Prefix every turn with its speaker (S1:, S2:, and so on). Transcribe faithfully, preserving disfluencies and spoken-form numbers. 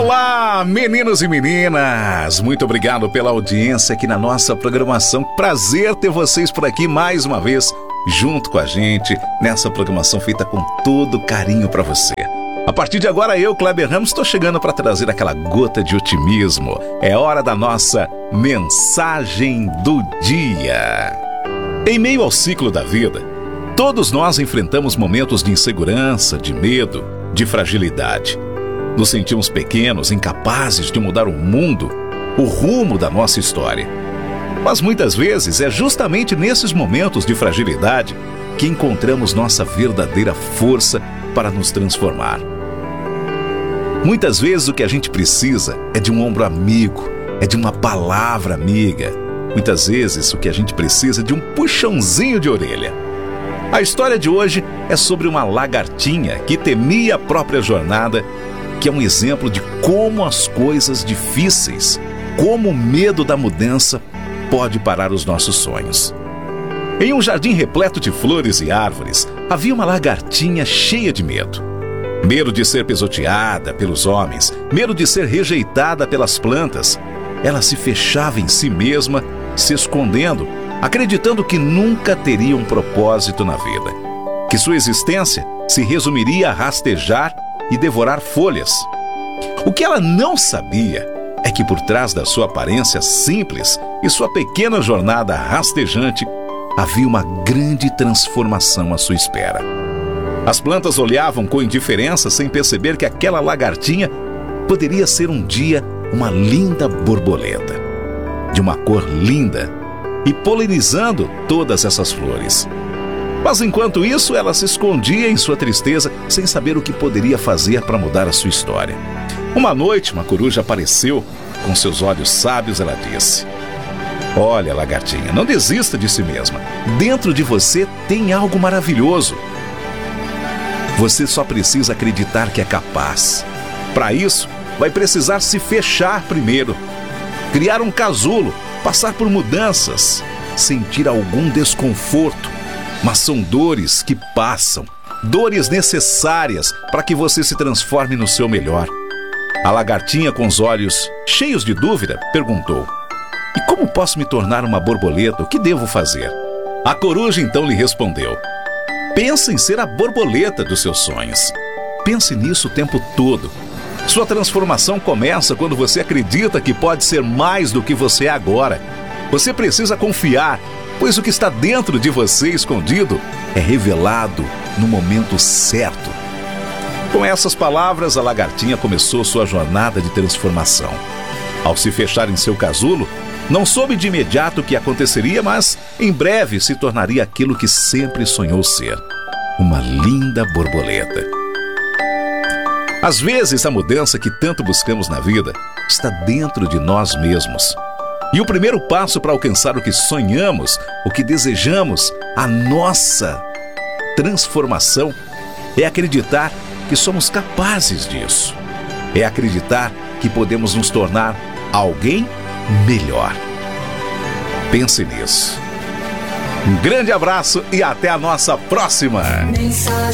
S1: Olá, meninos e meninas! Muito obrigado pela audiência aqui na nossa programação. Prazer ter vocês por aqui mais uma vez, junto com a gente, nessa programação feita com todo carinho para você. A partir de agora, eu, Kleber Ramos, estou chegando para trazer aquela gota de otimismo. É hora da nossa mensagem do dia. Em meio ao ciclo da vida, todos nós enfrentamos momentos de insegurança, de medo, de fragilidade. Nos sentimos pequenos, incapazes de mudar o mundo, o rumo da nossa história. Mas muitas vezes é justamente nesses momentos de fragilidade que encontramos nossa verdadeira força para nos transformar. Muitas vezes o que a gente precisa é de um ombro amigo, é de uma palavra amiga. Muitas vezes o que a gente precisa é de um puxãozinho de orelha. A história de hoje é sobre uma lagartinha que temia a própria jornada, que é um exemplo de como as coisas difíceis, como o medo da mudança pode parar os nossos sonhos. Em um jardim repleto de flores e árvores, havia uma lagartinha cheia de medo. Medo de ser pisoteada pelos homens, medo de ser rejeitada pelas plantas. Ela se fechava em si mesma, se escondendo, acreditando que nunca teria um propósito na vida, que sua existência se resumiria a rastejar e devorar folhas. O que ela não sabia é que por trás da sua aparência simples e sua pequena jornada rastejante, havia uma grande transformação à sua espera. As plantas olhavam com indiferença sem perceber que aquela lagartinha poderia ser um dia uma linda borboleta, de uma cor linda e polinizando todas essas flores. Mas enquanto isso, ela se escondia em sua tristeza, sem saber o que poderia fazer para mudar a sua história. Uma noite, uma coruja apareceu. Com seus olhos sábios, ela disse: "Olha, lagartinha, não desista de si mesma. Dentro de você tem algo maravilhoso. Você só precisa acreditar que é capaz. Para isso, vai precisar se fechar primeiro, criar um casulo, passar por mudanças, sentir algum desconforto. Mas são dores que passam, dores necessárias para que você se transforme no seu melhor." A lagartinha, com os olhos cheios de dúvida, perguntou: "E como posso me tornar uma borboleta? O que devo fazer?" A coruja então lhe respondeu: "Pensa em ser a borboleta dos seus sonhos. Pense nisso o tempo todo. Sua transformação começa quando você acredita que pode ser mais do que você é agora. Você precisa confiar, pois o que está dentro de você escondido é revelado no momento certo." Com essas palavras, a lagartinha começou sua jornada de transformação. Ao se fechar em seu casulo, não soube de imediato o que aconteceria, mas em breve se tornaria aquilo que sempre sonhou ser: uma linda borboleta. Às vezes, a mudança que tanto buscamos na vida está dentro de nós mesmos. E o primeiro passo para alcançar o que sonhamos, o que desejamos, a nossa transformação, é acreditar que somos capazes disso. É acreditar que podemos nos tornar alguém melhor. Pense nisso. Um grande abraço e até a nossa próxima!